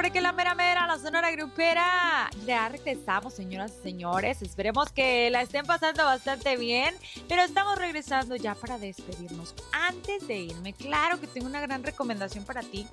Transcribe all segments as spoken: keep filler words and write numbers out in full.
porque la mera mera, la Sonora Grupera, ya regresamos, señoras y señores. Esperemos que la estén pasando bastante bien, pero estamos regresando ya para despedirnos. Antes de irme, claro que tengo una gran recomendación para ti.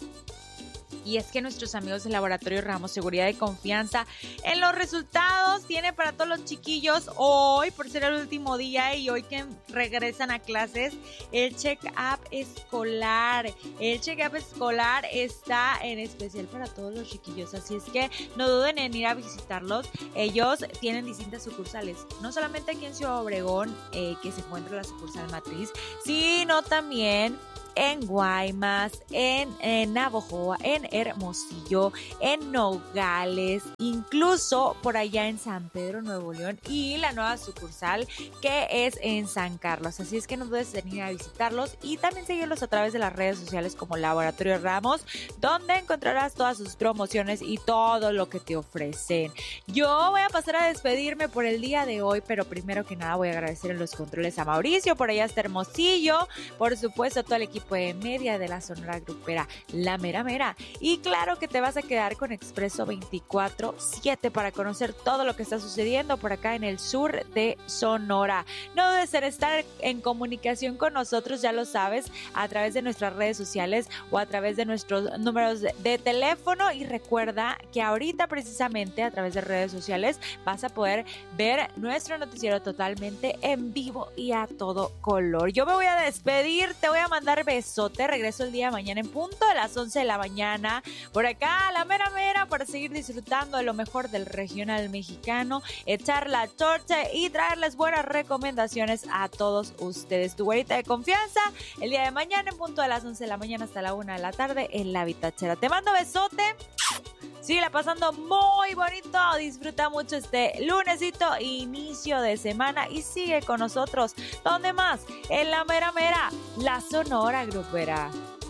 Y es que nuestros amigos del Laboratorio Ramos Seguridad y Confianza en los resultados tiene para todos los chiquillos hoy, por ser el último día y hoy que regresan a clases, el check-up escolar. El check-up escolar está en especial para todos los chiquillos, así es que no duden en ir a visitarlos. Ellos tienen distintas sucursales, no solamente aquí en Ciudad Obregón, eh, que se encuentra la sucursal matriz, sino también en Guaymas, en, en Navojoa, en Hermosillo, en Nogales, incluso por allá en San Pedro, Nuevo León, y la nueva sucursal que es en San Carlos. Así es que no dudes en ir a visitarlos y también seguirlos a través de las redes sociales como Laboratorio Ramos, donde encontrarás todas sus promociones y todo lo que te ofrecen. Yo voy a pasar a despedirme por el día de hoy, pero primero que nada voy a agradecer en los controles a Mauricio, por allá está Hermosillo, por supuesto a todo el equipo de media de la Sonora Grupera, la mera mera. Y claro que te vas a quedar con Expreso veinticuatro siete para conocer todo lo que está sucediendo por acá en el sur de Sonora. No dudes en estar en comunicación con nosotros, ya lo sabes, a través de nuestras redes sociales o a través de nuestros números de, de teléfono. Y recuerda que ahorita precisamente a través de redes sociales vas a poder ver nuestro noticiero totalmente en vivo y a todo color. Yo me voy a despedir, te voy a mandar besote, regreso el día de mañana en punto de las once de la mañana, por acá a la mera mera, para seguir disfrutando de lo mejor del regional mexicano, echar la torta y traerles buenas recomendaciones a todos ustedes. Tu güerita de confianza, el día de mañana en punto de las once de la mañana hasta la una de la tarde en La Vitachera. Te mando besote. Sigue pasando muy bonito, disfruta mucho este lunesito, inicio de semana y sigue con nosotros. ¿Dónde más? En la mera mera, la Sonora Grupera.